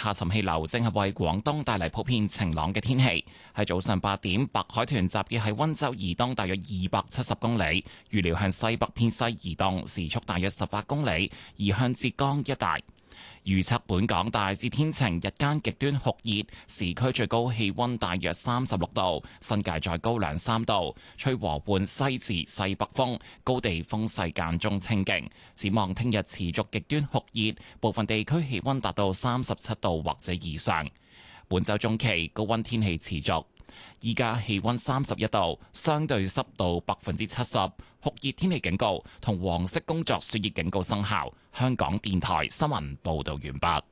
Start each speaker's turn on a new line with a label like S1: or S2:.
S1: 下沉氣流正係為廣東帶嚟普遍晴朗嘅天氣。喺早上8點，白海豚集結喺溫州以東大約270公里，預料向西北偏西移動，時速大約18公里，移向浙江一帶。預測本港大致天晴，日間極端酷熱，市區最高氣溫大約36度，新界再高2-3度，吹和緩西至西北風，高地風勢間中清勁。展望聽日持續極端酷熱，部分地區氣溫達到37度或者以上。本週中期高溫天氣持續。依家氣溫31度，相對濕度70%，酷熱天氣警告同黃色工作暑熱警告生效。香港電台新聞報道完畢。